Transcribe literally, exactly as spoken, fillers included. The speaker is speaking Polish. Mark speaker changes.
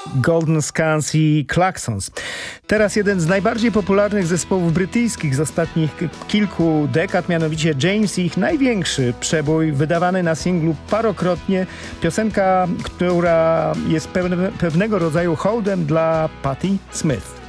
Speaker 1: Golden Scans i Klaxons. Teraz jeden z najbardziej popularnych zespołów brytyjskich z ostatnich k- kilku dekad, mianowicie James i ich największy przebój, wydawany na singlu parokrotnie. Piosenka, która jest pewne, pewnego rodzaju hołdem dla Patti Smith.